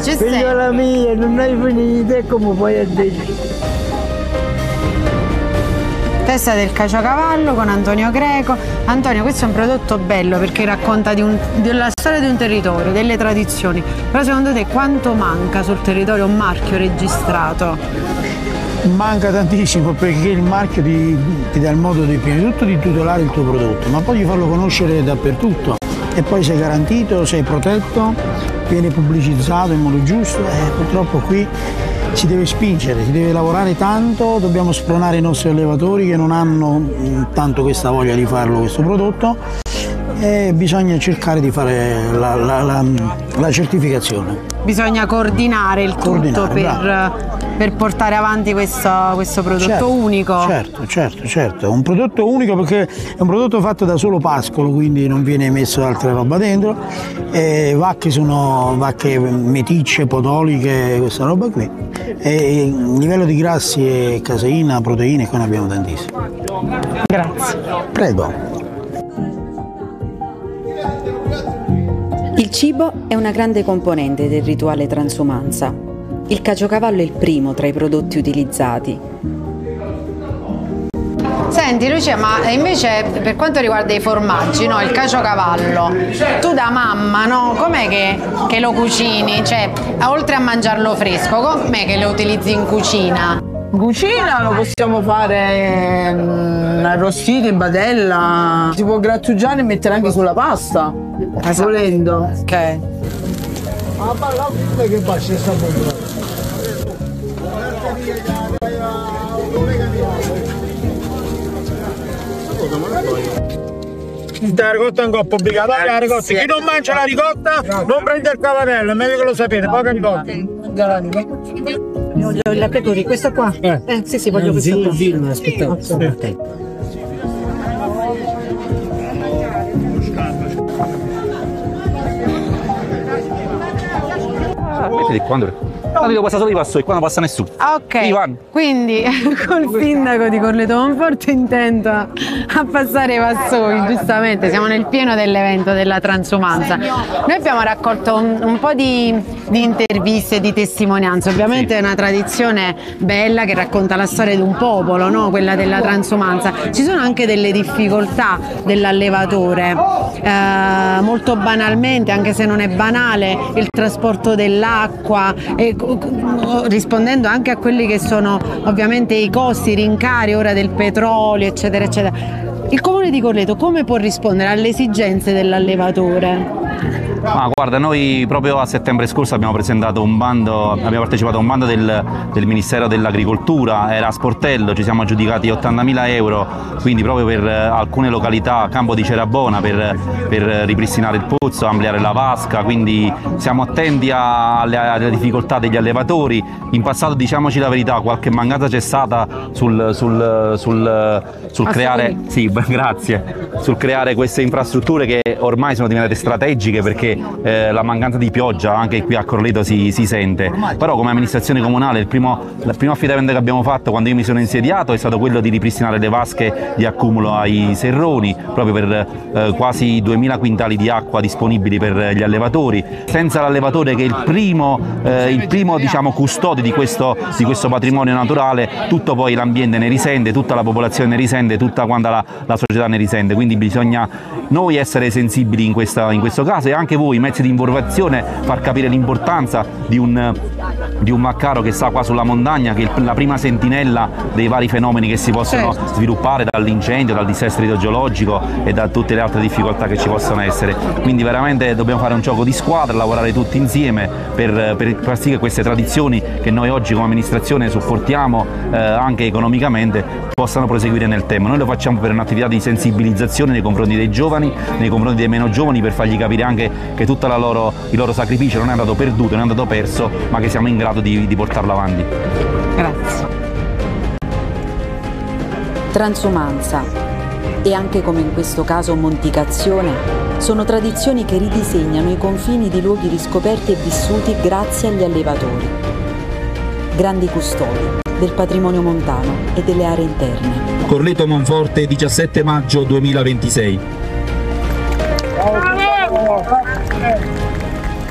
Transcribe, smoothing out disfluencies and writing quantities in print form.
c'è Figliola mia, non hai finito, e come puoi a dire? Testa del caciocavallo con Antonio Greco. Antonio, questo è un prodotto bello perché racconta della storia di un territorio, delle tradizioni, però secondo te quanto manca sul territorio un marchio registrato? Manca tantissimo, perché il marchio ti dà il modo prima di tutto di tutelare il tuo prodotto, ma poi di farlo conoscere dappertutto, e poi sei garantito, sei protetto, viene pubblicizzato in modo giusto, e purtroppo qui si deve spingere, si deve lavorare tanto, dobbiamo spronare i nostri allevatori che non hanno tanto questa voglia di farlo questo prodotto, e bisogna cercare di fare la certificazione. Bisogna coordinare il tutto per portare avanti questo prodotto unico. Certo, un prodotto unico perché è un prodotto fatto da solo pascolo, quindi non viene messo altra roba dentro, e vacche sono vacche meticce, podoliche, questa roba qui, e il livello di grassi e caseina, proteine, qua ne abbiamo tantissime. Grazie. Prego. Il cibo è una grande componente del rituale transumanza. Il caciocavallo è il primo tra i prodotti utilizzati. Senti Lucia, ma invece per quanto riguarda i formaggi, no, il caciocavallo, tu da mamma, no, com'è che lo cucini? Cioè, oltre a mangiarlo fresco, com'è che lo utilizzi in cucina? In cucina lo possiamo fare arrostito in padella, si può grattugiare e mettere anche sulla pasta, volendo. Ok. La ricotta è un po' obbligata, la ricotta. Chi non mangia la ricotta non prende il cavanello, è meglio che lo sapete, poca ricotta. Voglio il pecore, questo qua? Sì, voglio questo qua. Aspettate. Mettiti quando passa solo i passo e qua non passa nessuno. Ok, Ivan. Quindi col sindaco di Corleto Monforte intento a passare i vassoi, giustamente, siamo nel pieno dell'evento della transumanza. Noi abbiamo raccolto un po' di interviste, di testimonianze, ovviamente è una tradizione bella che racconta la storia di un popolo, no? Quella della transumanza. Ci sono anche delle difficoltà dell'allevatore, molto banalmente, anche se non è banale, il trasporto dell'acqua, rispondendo anche a quelli che sono ovviamente i costi, i rincari ora del petrolio, eccetera eccetera. Il Comune di Corleto come può rispondere alle esigenze dell'allevatore? Ma guarda, noi proprio a settembre scorso abbiamo presentato un bando, abbiamo partecipato a un bando del Ministero dell'Agricoltura, era a sportello, ci siamo aggiudicati 80.000 euro, quindi proprio per alcune località, Campo di Cerabona, per ripristinare il pozzo, ampliare la vasca, quindi siamo attenti alle difficoltà degli allevatori. In passato, diciamoci la verità, qualche mancata c'è stata sul creare, sì, grazie, sul creare queste infrastrutture che ormai sono diventate strategiche, perché la mancanza di pioggia anche qui a Corleto si sente. Però come amministrazione comunale il primo affidamento che abbiamo fatto quando io mi sono insediato è stato quello di ripristinare le vasche di accumulo ai serroni, proprio per quasi 2000 quintali di acqua disponibili per gli allevatori. Senza l'allevatore, che è il primo diciamo, custode di questo patrimonio naturale, tutto poi l'ambiente ne risente, tutta la popolazione ne risente, tutta quanta la società ne risente. Quindi bisogna noi essere sensibili in questo caso, e anche voi, mezzi di informazione, far capire l'importanza di un Vaccaro che sta qua sulla montagna, che è la prima sentinella dei vari fenomeni che si possono sviluppare dall'incendio, dal dissesto idrogeologico e da tutte le altre difficoltà che ci possono essere. Quindi veramente dobbiamo fare un gioco di squadra, lavorare tutti insieme per far sì che queste tradizioni che noi oggi come amministrazione supportiamo anche economicamente possano proseguire nel tempo. Noi lo facciamo per un'attività di sensibilizzazione nei confronti dei giovani, nei confronti dei meno giovani, per fargli capire anche che tutto il loro sacrificio non è andato perduto, non è andato perso, ma che siamo in grado di portarlo avanti. Grazie. Transumanza e anche, come in questo caso, monticazione sono tradizioni che ridisegnano i confini di luoghi riscoperti e vissuti grazie agli allevatori, grandi custodi del patrimonio montano e delle aree interne. Corleto Monforte, 17 maggio 2026.